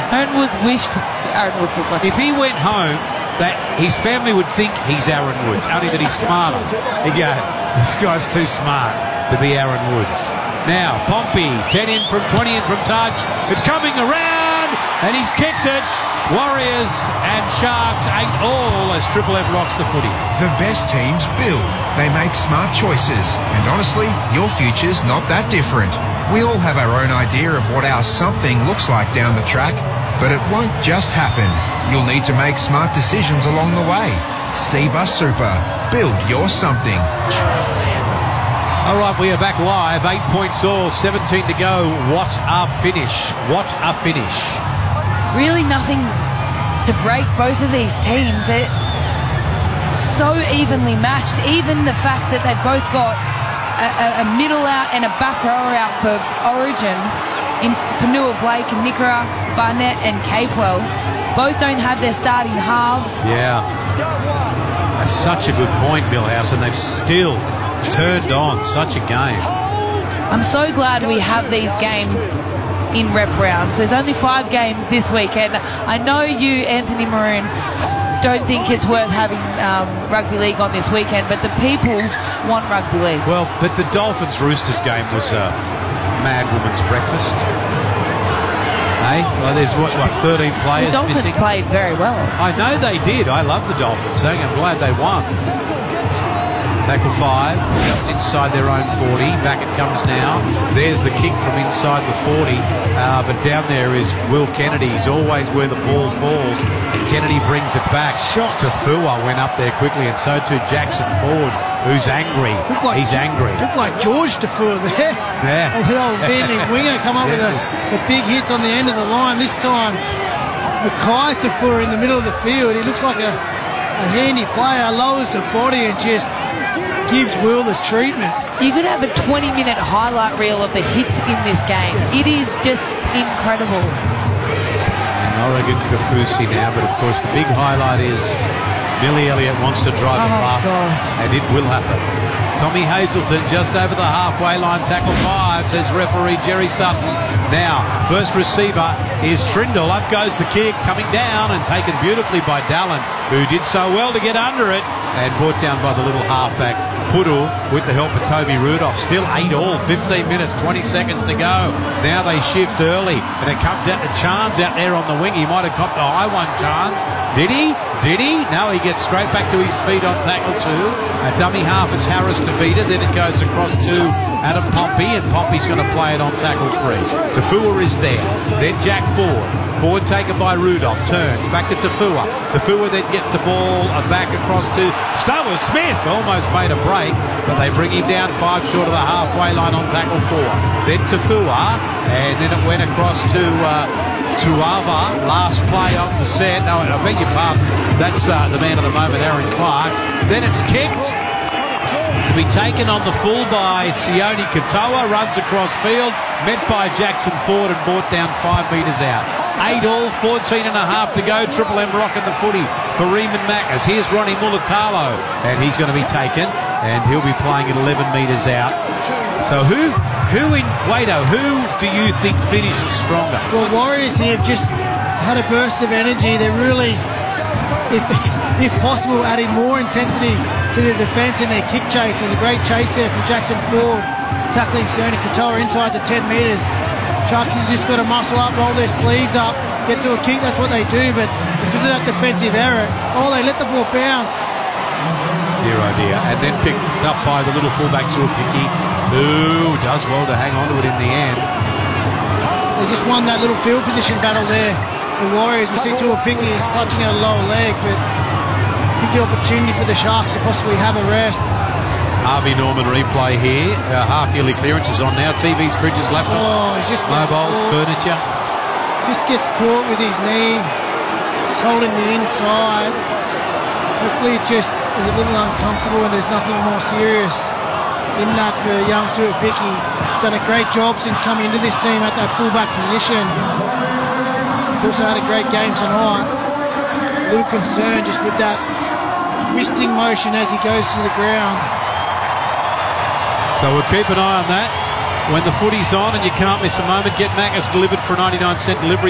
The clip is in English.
Aaron Woods wished Aaron Woods looked like... If he went home, that his family would think he's Aaron Woods, only that he's smarter. He'd go, this guy's too smart to be Aaron Woods. Now, Pompey, 10 in from 20 in from touch. It's coming around, and he's kicked it. Warriors and Sharks 8-all as Triple M rocks the footy. The best teams build. They make smart choices. And honestly, your future's not that different. We all have our own idea of what our something looks like down the track, but it won't just happen. You'll need to make smart decisions along the way. Cbus Super. Build your something. All right, we are back live. 8 points all, 17 to go. What a finish. What a finish. Really nothing to break both of these teams. They're so evenly matched. Even the fact that they've both got a middle out and a back rower out for Origin in Fanua Blake and Nikora, Barnett and Capewell. Both don't have their starting halves. Yeah. That's such a good point, Millhouse, and they've still turned on such a game. I'm so glad we have these games in rep rounds. There's only 5 games this weekend. I know you, Anthony Maroon, don't think it's worth having rugby league on this weekend, but the people want rugby league. Well, but the Dolphins-Roosters game was a mad woman's breakfast. Hey, well, there's what 13 players the Dolphins missing. Played very well. I know they did. I love the Dolphins, so I'm glad they won. Tackle 5, just inside their own 40. Back it comes now. There's the kick from inside the 40. But down there is Will Kennedy. He's always where the ball falls. And Kennedy brings it back. Tafua went up there quickly, and so too Jackson Ford, who's angry. He's angry. Looked like George Tafua there. Yeah. The old bending winger come up with a big hit on the end of the line. This time, Mackay Tafua in the middle of the field. He looks like a handy player. Lowers the body and just gives Will the treatment. You could have a 20-minute highlight reel of the hits in this game. It is just incredible. And Oregon Kafusi now, but of course the big highlight is Millie Elliott wants to drive the bus, and it will happen. Tommy Hazelton just over the halfway line, tackle 5, says referee Jerry Sutton. Now, first receiver is Trindle. Up goes the kick, coming down and taken beautifully by Dallin, who did so well to get under it, and brought down by the little halfback Pudu with the help of Toby Rudolph. Still 8-all, 15 minutes, 20 seconds to go. Now they shift early, and it comes out to Chance out there on the wing. He might have copped a high one, Chance. Did he? Did he? No, he gets straight back to his feet on tackle 2. A dummy half, it's Harris defeated. Then it goes across to Adam Pompey, and Pompey's going to play it on tackle 3. Tafua is there. Then Jack Ford. Ford taken by Rudolph, turns back to Tafua. Tafua then gets the ball back across to Stower Smith. Almost made a break, but they bring him down 5 short of the halfway line on tackle 4. Then Tafua, and then it went across to Tuava. Last play of the set. No, I beg your pardon. That's the man of the moment, Aaron Clark. Then it's kicked to be taken on the full by Sione Katoa. Runs across field, met by Jackson Ford and brought down 5 metres out. 8-all, 14 and a half to go. Triple M rocking the footy for Reeman Macas. Here's Ronnie Mulatalo, and he's going to be taken, and he'll be playing at 11 metres out. So who do you think finished stronger? Well, Warriors here have just had a burst of energy. They're really, if possible, adding more intensity to the defence in their kick chase. There's a great chase there from Jackson Ford, tackling Sione Katoa inside the 10 metres. Sharks have just got to muscle up, roll their sleeves up, get to a kick. That's what they do, but because of that defensive error, they let the ball bounce. Dear idea. And then picked up by the little fullback Tuapiki, who does well to hang on to it in the end. They just won that little field position battle there. The Warriors, we see Tuapiki is clutching at a lower leg, but big opportunity for the Sharks to possibly have a rest. Harvey Norman replay here. Half-yearly clearance is on now. TVs, fridges, laptops, mobiles, furniture. Just gets caught with his knee. He's holding the inside. Hopefully it just is a little uncomfortable and there's nothing more serious in that for young Tuapiki. He's done a great job since coming into this team at that fullback position. He's also had a great game tonight. A little concern just with that twisting motion as he goes to the ground. So we'll keep an eye on that. When the footy's on and you can't miss a moment, get Macca's delivered for a 99-cent delivery.